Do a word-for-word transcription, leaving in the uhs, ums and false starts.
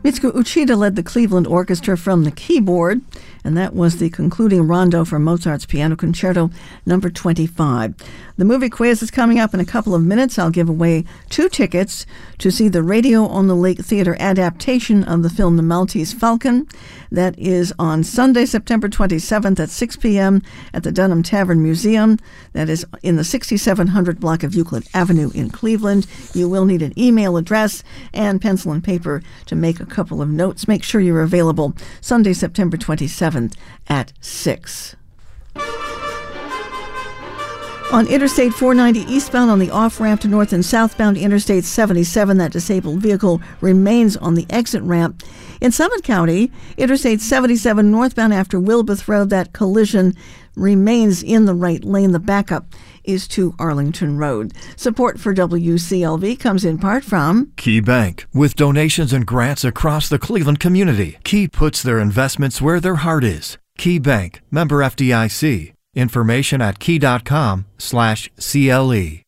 Mitsuko Uchida led the Cleveland Orchestra from the keyboard, and that was the concluding rondo for Mozart's Piano Concerto number twenty-five. The movie quiz is coming up in a couple of minutes. I'll give away two tickets to see the Radio on the Lake Theater adaptation of the film The Maltese Falcon. That is on Sunday, September twenty-seventh at six p.m. at the Dunham Tavern Museum. That is in the sixty-seven hundred block of Euclid Avenue in Cleveland. You will need an email address and pencil and paper to make a couple of notes. Make sure you're available Sunday, September twenty-seventh at six. On Interstate four ninety eastbound on the off-ramp to north and southbound Interstate seventy-seven, that disabled vehicle remains on the exit ramp. In Summit County, Interstate seventy-seven northbound after Wilbeth Road, that collision remains in the right lane. The backup is to Arlington Road. Support for W C L V comes in part from Key Bank. With donations and grants across the Cleveland community, Key puts their investments where their heart is. Key Bank, member F D I C. Information at key dot com slash C L E.